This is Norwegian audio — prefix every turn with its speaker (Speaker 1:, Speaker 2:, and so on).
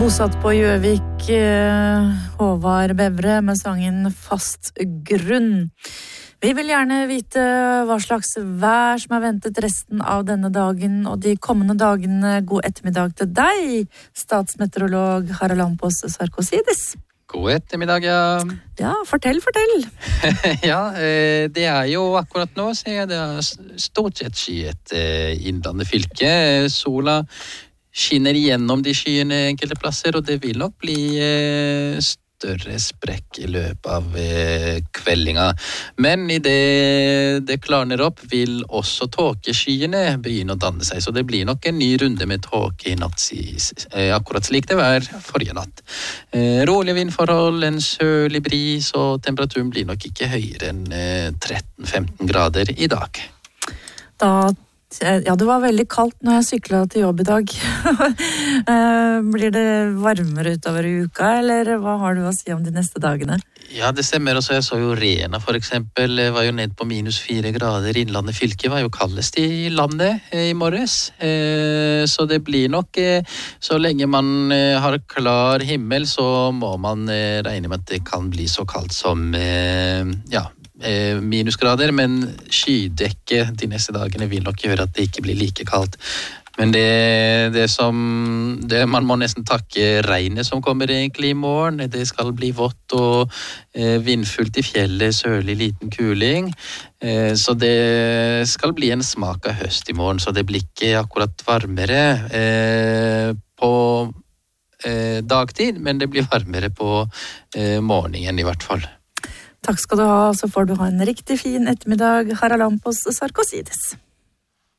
Speaker 1: Bosatt på Gjøvik, Håvard Bevre med sangen Fast grunn. Vi vil gjerne vite hva slags vær som er ventet resten av denne dagen og de kommende dagene. God ettermiddag til deg, statsmeteorolog Haralampos Sarkosidis.
Speaker 2: God ettermiddag, ja.
Speaker 1: Ja, fortell.
Speaker 2: Ja, det er jo akkurat nå, så det er stort sett skyet innlandet fylke. Sola skinner gjennom de skyene enkelte plasser, og det vil nok bli større sprekk i løpet av kveldinga. Men i det klarner opp, vil også tåkeskyene begynne å danne seg, så det blir nok en ny runde med tåke i natt, akkurat slik det var forrige natt. Rolig vindforhold, en sørlig bris, og temperaturen blir nok ikke høyere enn 13-15 grader i dag.
Speaker 1: Ja, det var veldig kaldt når jeg syklet til jobb i dag. Blir det varmere utover i uka, eller hva har du å si om de neste dagene?
Speaker 2: Ja, det stemmer. Også jeg så jo Rena for eksempel, var jo ned på -4 grader. Innlandet fylke var jo kaldest i landet i morges. Så det blir nok, så lenge man har klar himmel, så må man regne med at det kan bli så kaldt som, minusgrader, men skydekke de neste dagene vil nok gjøre at det ikke blir like kaldt. Men det man må nesten takke regnet som kommer egentlig i morgen. Det skal bli vått og vindfullt i fjellet, sørlig liten kuling. Så det skal bli en smak av høst i morgen, så det blir ikke akkurat varmere på dagtid, men det blir varmere på morgenen i hvert fall.
Speaker 1: Takk skal du ha, så får du ha en riktig fin ettermiddag, Haralampos Sarkosidis.